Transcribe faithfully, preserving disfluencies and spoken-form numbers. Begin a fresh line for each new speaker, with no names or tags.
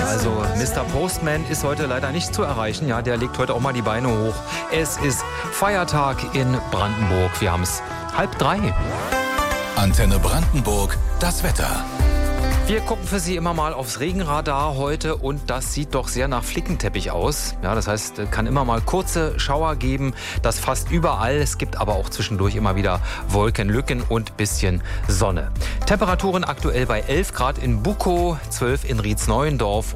Also Mister Postman ist heute leider nicht zu erreichen. Ja, der legt heute auch mal die Beine hoch. Es ist Feiertag in Brandenburg. Wir haben es halb drei.
Antenne Brandenburg, das Wetter.
Wir gucken für Sie immer mal aufs Regenradar heute und das sieht doch sehr nach Flickenteppich aus. Ja, das heißt, es kann immer mal kurze Schauer geben, das fast überall. Es gibt aber auch zwischendurch immer wieder Wolkenlücken und bisschen Sonne. Temperaturen aktuell bei elf Grad in Bukow, zwölf in Rietzneuendorf